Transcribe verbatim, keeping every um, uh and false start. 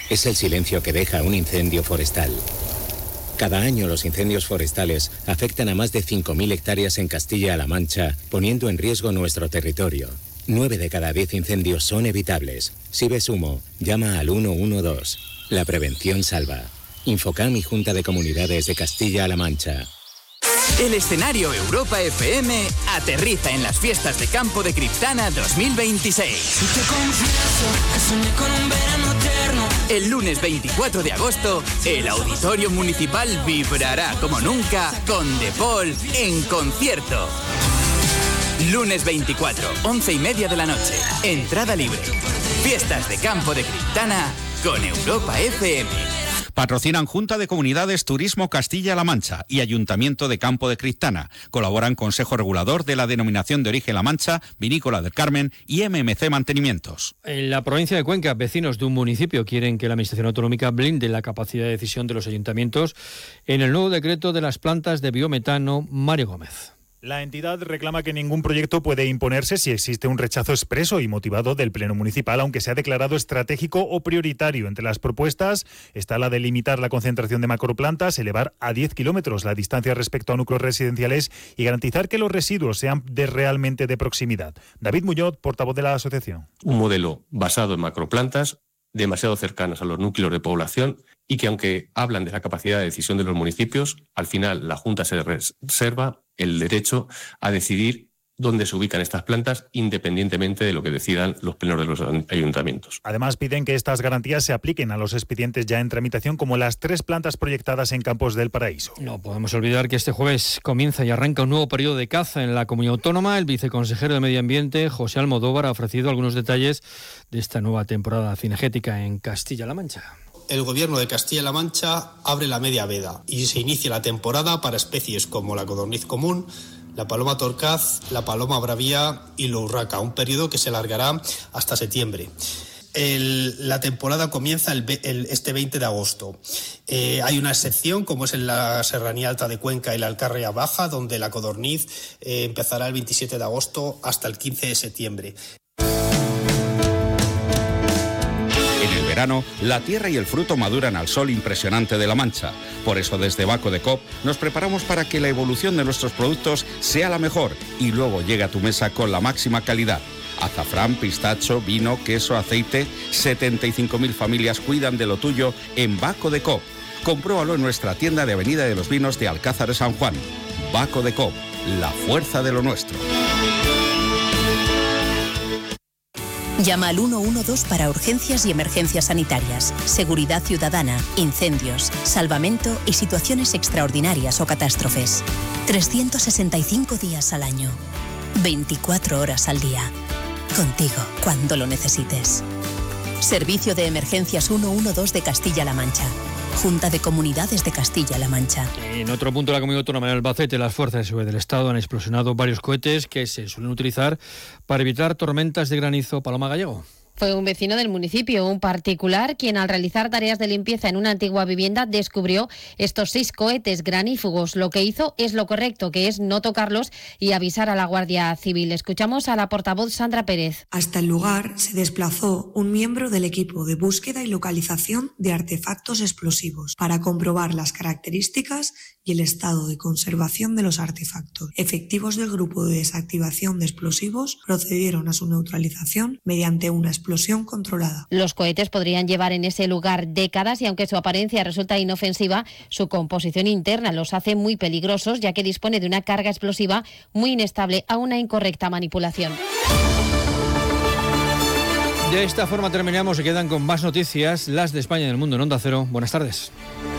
es el silencio que deja un incendio forestal. Cada año los incendios forestales afectan a más de cinco mil hectáreas en Castilla-La Mancha, poniendo en riesgo nuestro territorio. nueve de cada diez incendios son evitables. Si ves humo, llama al uno uno dos. La prevención salva. Infocam y Junta de Comunidades de Castilla-La Mancha. El escenario Europa F M aterriza en las fiestas de campo de Criptana dos mil veintiséis. Y te confieso que soñé con un verano eterno. El lunes veinticuatro de agosto, el Auditorio Municipal vibrará como nunca con De Paul en concierto. Lunes veinticuatro, once y media de la noche. Entrada libre. Fiestas de campo de Criptana con Europa F M. Patrocinan Junta de Comunidades Turismo Castilla-La Mancha y Ayuntamiento de Campo de Criptana. Colaboran Consejo Regulador de la Denominación de Origen La Mancha, Vinícola del Carmen y M M C Mantenimientos. En la provincia de Cuenca, vecinos de un municipio quieren que la Administración Autonómica blinde la capacidad de decisión de los ayuntamientos en el nuevo decreto de las plantas de biometano. Mario Gómez. La entidad reclama que ningún proyecto puede imponerse si existe un rechazo expreso y motivado del Pleno Municipal, aunque sea declarado estratégico o prioritario. Entre las propuestas está la de limitar la concentración de macroplantas, elevar a diez kilómetros la distancia respecto a núcleos residenciales y garantizar que los residuos sean de realmente de proximidad. David Muñoz, portavoz de la asociación. Un modelo basado en macroplantas, demasiado cercanas a los núcleos de población y que, aunque hablan de la capacidad de decisión de los municipios, al final la Junta se reserva el derecho a decidir dónde se ubican estas plantas independientemente de lo que decidan los plenos de los ayuntamientos. Además, piden que estas garantías se apliquen a los expedientes ya en tramitación, como las tres plantas proyectadas en Campos del Paraíso. No podemos olvidar que este jueves comienza y arranca un nuevo periodo de caza en la Comunidad Autónoma. El viceconsejero de Medio Ambiente, José Almodóvar, ha ofrecido algunos detalles de esta nueva temporada cinegética en Castilla-La Mancha. El Gobierno de Castilla-La Mancha abre la media veda y se inicia la temporada para especies como la codorniz común, la paloma torcaz, la paloma bravía y la urraca, un periodo que se alargará hasta septiembre. El, la temporada comienza el, el, este veinte de agosto. Eh, hay una excepción, como es en la Serranía Alta de Cuenca y la Alcarria Baja, donde la codorniz eh, empezará el veintisiete de agosto hasta el quince de septiembre. En el verano, la tierra y el fruto maduran al sol impresionante de La Mancha. Por eso, desde Baco de Coop nos preparamos para que la evolución de nuestros productos sea la mejor y luego llegue a tu mesa con la máxima calidad. Azafrán, pistacho, vino, queso, aceite. setenta y cinco mil familias cuidan de lo tuyo en Baco de Coop. Compruébalo en nuestra tienda de Avenida de los Vinos de Alcázar de San Juan. Baco de Coop, la fuerza de lo nuestro. Llama al uno uno dos para urgencias y emergencias sanitarias, seguridad ciudadana, incendios, salvamento y situaciones extraordinarias o catástrofes. trescientos sesenta y cinco días al año, veinticuatro horas al día. Contigo cuando lo necesites. Servicio de Emergencias ciento doce de Castilla-La Mancha. Junta de Comunidades de Castilla-La Mancha. En otro punto de la Comunidad Autónoma de Albacete, las fuerzas de seguridad del Estado han explosionado varios cohetes que se suelen utilizar para evitar tormentas de granizo. Paloma Gallego. Fue un vecino del municipio, un particular, quien al realizar tareas de limpieza en una antigua vivienda descubrió estos seis cohetes granífugos. Lo que hizo es lo correcto, que es no tocarlos y avisar a la Guardia Civil. Escuchamos a la portavoz Sandra Pérez. Hasta el lugar se desplazó un miembro del equipo de búsqueda y localización de artefactos explosivos para comprobar las características y el estado de conservación de los artefactos. Efectivos del grupo de desactivación de explosivos procedieron a su neutralización mediante una explosión controlada. Los cohetes podrían llevar en ese lugar décadas y aunque su apariencia resulta inofensiva, su composición interna los hace muy peligrosos, ya que dispone de una carga explosiva muy inestable a una incorrecta manipulación. De esta forma terminamos. Se quedan con más noticias, las de España y del mundo en Onda Cero. Buenas tardes.